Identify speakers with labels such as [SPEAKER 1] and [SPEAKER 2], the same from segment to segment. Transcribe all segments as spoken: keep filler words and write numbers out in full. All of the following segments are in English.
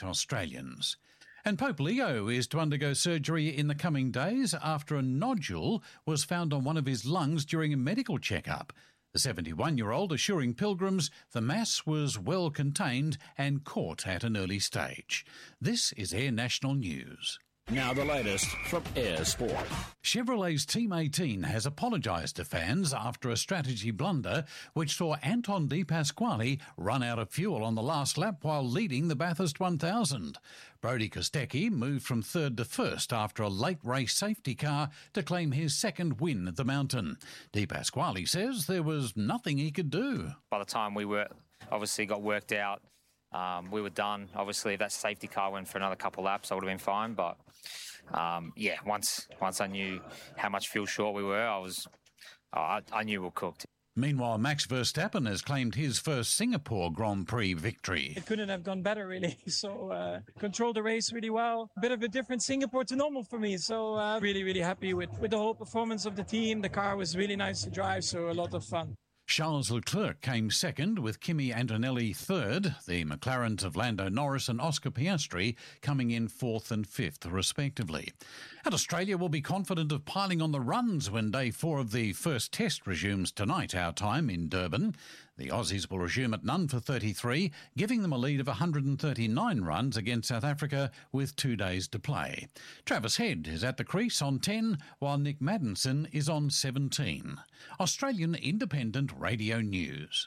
[SPEAKER 1] Australians. And Pope Leo is to undergo surgery in the coming days after a nodule was found on one of his lungs during a medical checkup. The seventy-one-year-old assuring pilgrims the Mass was well contained and caught at an early stage. This is Air National News.
[SPEAKER 2] Now the latest from Air Sport.
[SPEAKER 1] Chevrolet's Team eighteen has apologised to fans after a strategy blunder which saw Anton De Pasquale run out of fuel on the last lap while leading the Bathurst one thousand. Brody Kostecki moved from third to first after a late race safety car to claim his second win at the mountain. De Pasquale says there was nothing he could do.
[SPEAKER 3] By the time we were obviously got worked out, Um, we were done. Obviously, if that safety car went for another couple of laps, I would have been fine. But um, yeah, once once I knew how much fuel short we were, I was oh, I, I knew we were cooked.
[SPEAKER 1] Meanwhile, Max Verstappen has claimed his first Singapore Grand Prix victory.
[SPEAKER 4] It couldn't have gone better, really. So uh, controlled the race really well. Bit of a different Singapore to normal for me. So uh, really, really happy with, with the whole performance of the team. The car was really nice to drive, so a lot of fun.
[SPEAKER 1] Charles Leclerc came second, with Kimi Antonelli third, the McLarens of Lando Norris and Oscar Piastri coming in fourth and fifth, respectively. And Australia will be confident of piling on the runs when day four of the first test resumes tonight, our time, in Durban. The Aussies will resume at none for thirty-three, giving them a lead of one hundred thirty-nine runs against South Africa with two days to play. Travis Head is at the crease on ten, while Nick Maddinson is on seventeen. Australian Independent Radio News.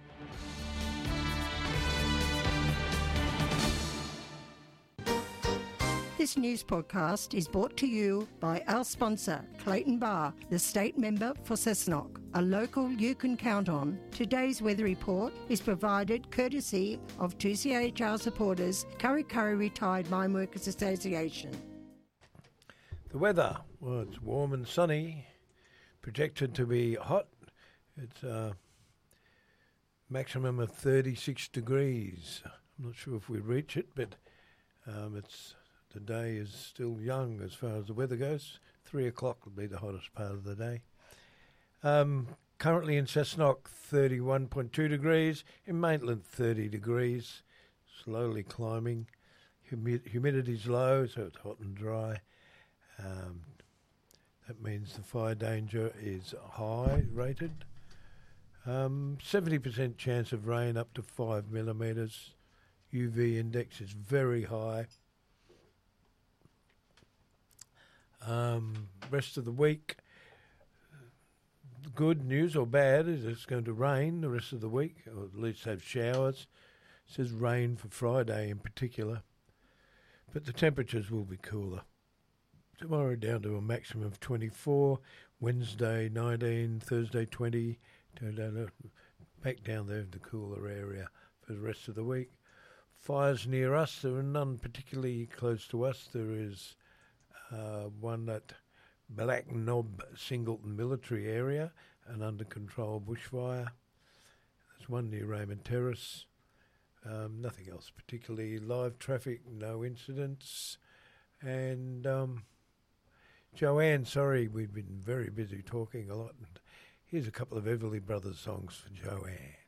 [SPEAKER 5] This news podcast is brought to you by our sponsor, Clayton Bar, the state member for Cessnock, a local you can count on. Today's weather report is provided courtesy of two C H R supporters, Curry Curry Retired Mine Workers Association.
[SPEAKER 6] The weather, well, it's warm and sunny, projected to be hot. It's a maximum of thirty-six degrees. I'm not sure if we reach it, but um, it's... The day is still young as far as the weather goes. Three o'clock will be the hottest part of the day. Um, currently in Cessnock, thirty-one point two degrees. In Maitland, thirty degrees. Slowly climbing. Humi- humidity's low, so it's hot and dry. Um, that means the fire danger is high rated. Um, seventy percent chance of rain up to five millimetres. U V index is very high. Um, rest of the week, good news or bad is it's going to rain the rest of the week, or at least have showers. It says rain for Friday in particular, but the temperatures will be cooler. Tomorrow down to a maximum of twenty-four, Wednesday nineteen, Thursday twenty, back down there in the cooler area for the rest of the week. Fires near us, there are none particularly close to us. There is Uh, one at Black Knob Singleton military area, an under control bushfire. There's one near Raymond Terrace. Um, nothing else particularly. Live traffic, no incidents. And um, Joanne, sorry, we've been very busy talking a lot. And here's a couple of Everly Brothers songs for Joanne.